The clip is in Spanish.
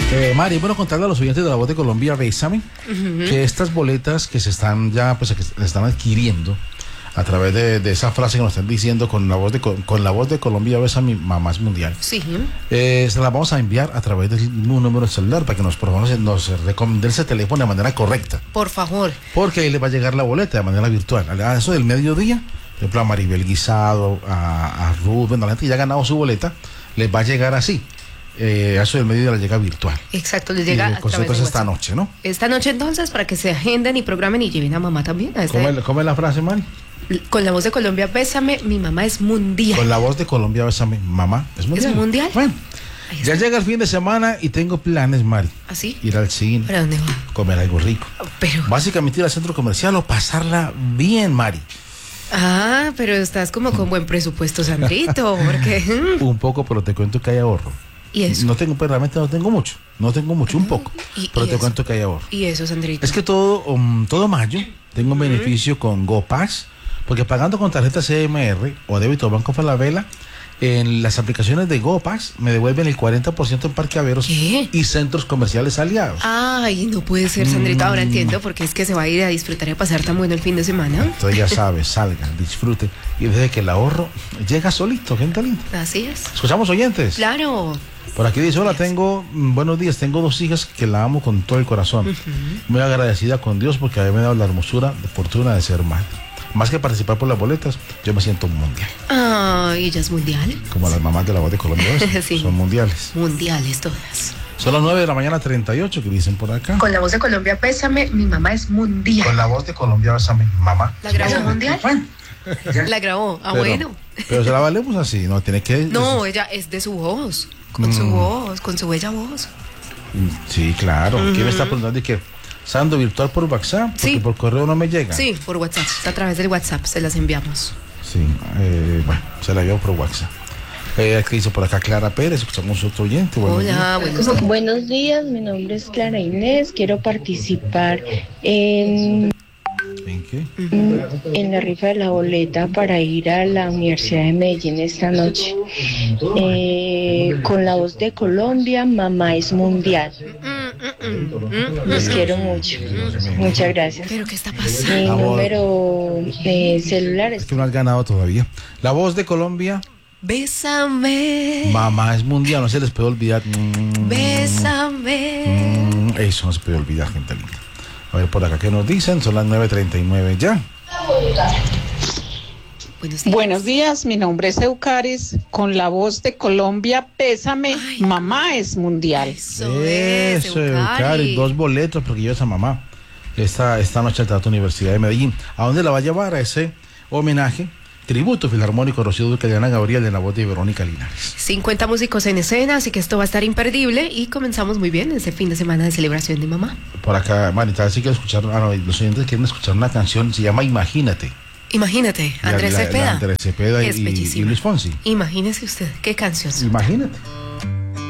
Mari, bueno, contarle a los oyentes de La Voz de Colombia, Bésame, que estas boletas que se están ya, pues, que se están adquiriendo a través de esa frase que nos están diciendo con la voz de Colombia, Bésame, mamá es mundial. Sí. Se las vamos a enviar a través de un número de celular para que nos recomiende ese teléfono de manera correcta. Por favor. Porque ahí les va a llegar la boleta de manera virtual. A eso del mediodía, por ejemplo, a Maribel Guisado, a Rubén, a la gente que ya ha ganado su boleta, les va a llegar así. A eso del mediodía le llega virtual. Exacto, les llega a través de esta noche, ¿no? Esta noche entonces, para que se agenden y programen y lleven a mamá también. ¿Cómo es la frase, Mari? Con La Voz de Colombia, Bésame, mi mamá es mundial. Con La Voz de Colombia, Bésame, mamá es mundial. ¿Es mundial? Bueno, ya llega el fin de semana y tengo planes, Mari. ¿Así? Ir al cine. ¿Para dónde va? Comer algo rico. Pero... básicamente ir al centro comercial o pasarla bien, Mari. Ah, pero estás como con buen presupuesto, Sandrito, porque... Un poco, pero te cuento que hay ahorro. ¿Y eso? Realmente no tengo mucho, un poco, pero te cuento que hay ahorro. ¿Y eso, Sandrito? Es que todo mayo tengo un beneficio con GoPass, porque pagando con tarjeta CMR o débito Banco Falabella, en las aplicaciones de GoPass me devuelven el 40% en parqueaderos y centros comerciales aliados. Ay, no puede ser, Sandrito, ahora entiendo, porque es que se va a ir a disfrutar y a pasar tan bueno el fin de semana. Entonces ya sabes, salgan, disfruten, y desde que el ahorro llega solito, gente linda. Así es. ¿Escuchamos, oyentes? Claro. Por aquí dice, hola, buenos días, tengo 2 hijas que la amo con todo el corazón. Muy agradecida con Dios porque me ha dado la hermosura de fortuna de ser madre. Más que participar por las boletas, yo me siento mundial. Ah, ¿y ella es mundial? Como las mamás de La Voz de Colombia, sí. Son mundiales. Mundiales todas. Son las 9 de la mañana, 38, que dicen por acá. Con La Voz de Colombia, Bésame, mi mamá es mundial. Con La Voz de Colombia, Bésame, mamá. ¿La grabó mundial? Bueno. La grabó, Bueno. Pero se la valemos así, no tiene que... No, ella es de su voz, con su voz, con su bella voz. Sí, claro. ¿Quién me está preguntando? ¿Y qué? ¿Sando virtual por WhatsApp? Porque sí. Por correo no me llega. Sí, por WhatsApp. A través del WhatsApp se las enviamos. Sí, bueno, se la enviamos por WhatsApp. ¿Qué dice por acá Clara Pérez? Escuchamos otro oyente. Hola, buenos días. Buenos días, mi nombre es Clara Inés. Quiero participar en qué? En la rifa de la boleta para ir a la Universidad de Medellín esta noche. Con La Voz de Colombia, mamá es mundial. Los quiero mucho. Muchas gracias. ¿Pero qué está pasando? Mi número celular es que no has ganado todavía. La Voz de Colombia. Bésame. Mamá es mundial, no se les puede olvidar. Bésame. Eso no se puede olvidar, gente linda. A ver por acá qué nos dicen, son las 9:39 ya. Buenos días, mi nombre es Eucaris, con La Voz de Colombia, Bésame, ay, mamá es mundial. Eso es, Eucaris, 2 boletos porque llevas a mamá esta noche al Teatro Universidad de Medellín. ¿A dónde la va a llevar a ese homenaje? Tributo Filarmónico Rocío Duque de Ana Gabriel en la voz de Verónica Linares. 50 músicos en escena, así que esto va a estar imperdible y comenzamos muy bien ese fin de semana de celebración de mamá. Por acá, Marita, sí quiero escuchar, los oyentes quieren escuchar una canción, se llama Imagínate. Imagínate, Andrés Cepeda. Andrés Cepeda y Luis Fonsi. Imagínese usted, qué canción. Imagínate.